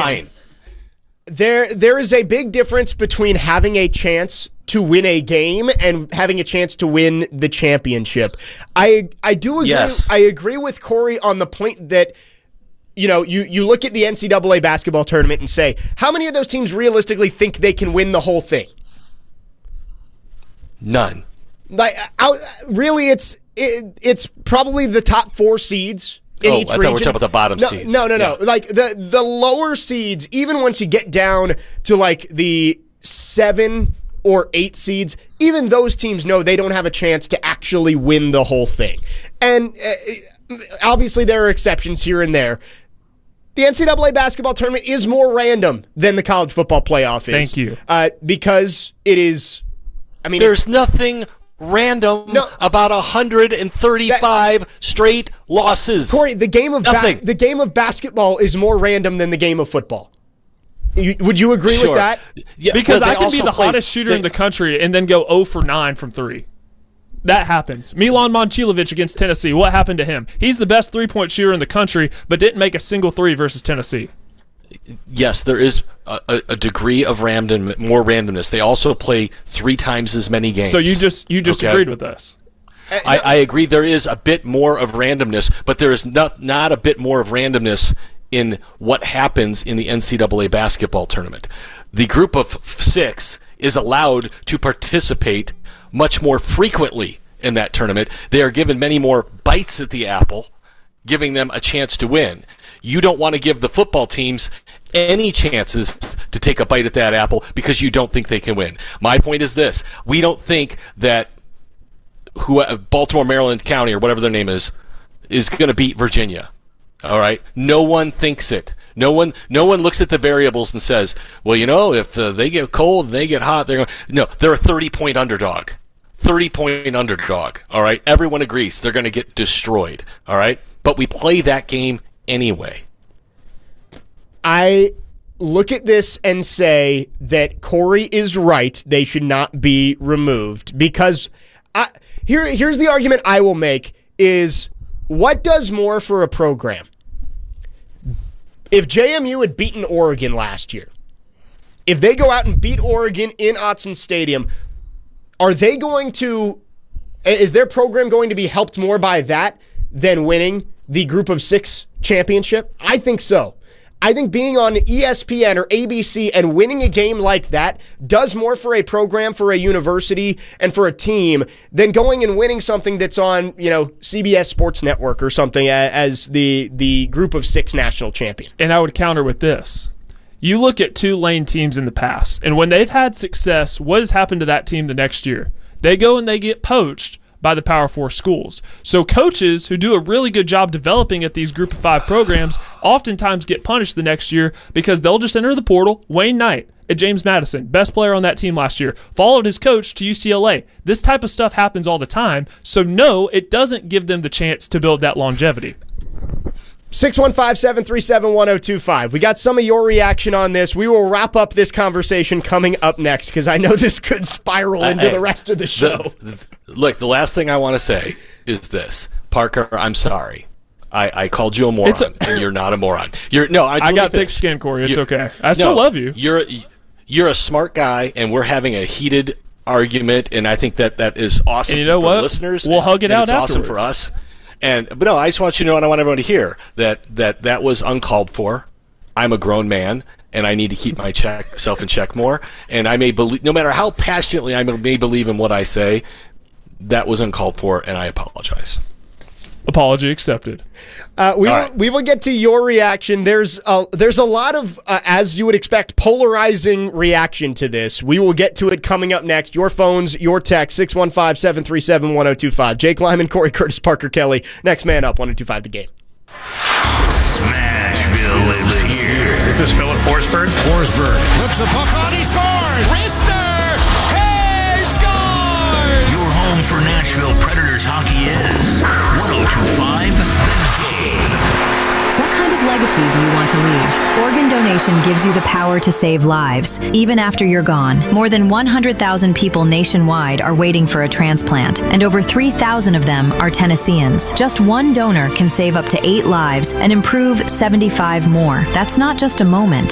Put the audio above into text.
fine. There is a big difference between having a chance to win a game and having a chance to win the championship. I do agree. Yes. I agree with Corey on the point that, you look at the NCAA basketball tournament and say, how many of those teams realistically think they can win the whole thing? None. Really, it's probably the top 4 seeds in each region. I thought we were talking about the bottom seeds. No. Like the lower seeds, even once you get down to like the 7 or 8 seeds, even those teams know they don't have a chance to actually win the whole thing. And obviously there are exceptions here and there. The NCAA basketball tournament is more random than the college football playoff is. Thank you. Because it is, there's nothing random about 135 straight losses. Corey, the game of basketball is more random than the game of football. Would you agree with that? Yeah, because I can be the hottest shooter in the country and then go 0 for 9 from 3. That happens. Milan Momcilovic against Tennessee. What happened to him? He's the best three-point shooter in the country, but didn't make a single three versus Tennessee. Yes, there is a degree of more randomness. They also play 3 times as many games. So you just agreed with us. I agree there is a bit more of randomness, but there is not a bit more of randomness in what happens in the NCAA basketball tournament. The group of 6 is allowed to participate much more frequently in that tournament. They are given many more bites at the apple, giving them a chance to win. You don't want to give the football teams any chances to take a bite at that apple because you don't think they can win. My point is this. We don't think that Baltimore, Maryland County, or whatever their name is going to beat Virginia. All right? No one thinks it. No one looks at the variables and says, well, if they get cold and they get hot, they're a 30-point underdog. 30-point underdog. All right? Everyone agrees they're going to get destroyed. All right? But we play that game anyway. I look at this and say that Corey is right. They should not be removed because here's the argument I will make is what does more for a program? If JMU had beaten Oregon last year, if they go out and beat Oregon in Autzen Stadium, is their program going to be helped more by that than winning the Group of 6 championship? I think so. I think being on ESPN or ABC and winning a game like that does more for a program, for a university, and for a team than going and winning something that's on, CBS Sports Network or something as the Group of 6 national champion. And I would counter with this. You look at Tulane teams in the past, and when they've had success, what has happened to that team the next year? They go and they get poached by the Power 4 schools. So coaches who do a really good job developing at these Group of 5 programs oftentimes get punished the next year because they'll just enter the portal. Wayne Knight at James Madison, best player on that team last year, followed his coach to UCLA. This type of stuff happens all the time. So no, it doesn't give them the chance to build that longevity. 615-737-1025. We got some of your reaction on this. We will wrap up this conversation coming up next because I know this could spiral into the rest of the show. Look, the last thing I want to say is this. Parker, I'm sorry. I called you a moron, and you're not a moron. I got thick skin, Corey. It's okay. I still love you. You're a smart guy, and we're having a heated argument, and I think that is awesome. And you know for what? Listeners. We'll hug it out it's afterwards. Awesome for us. But no, I just want you to know, and I want everyone to hear that was uncalled for. I'm a grown man, and I need to keep my self in check more. And I may believe, no matter how passionately I may believe in what I say, that was uncalled for, and I apologize. Apology accepted. We will get to your reaction. There's a lot of, as you would expect, polarizing reaction to this. We will get to it coming up next. Your phones, your text, 615-737-1025. Jake Lyman, Corey Curtis, Parker Kelly. Next man up, 1025 The Game. Smashville lives here. This is Philip Forsberg. Forsberg flips a puck on, he scores! Rister! He scores! Your home for Nashville Predators hockey is 1025 The Game. What kind of legacy do you want to leave? Organ donation gives you the power to save lives, even after you're gone. More than 100,000 people nationwide are waiting for a transplant, and over 3,000 of them are Tennesseans. Just one donor can save up to 8 lives and improve 75 more. That's not just a moment.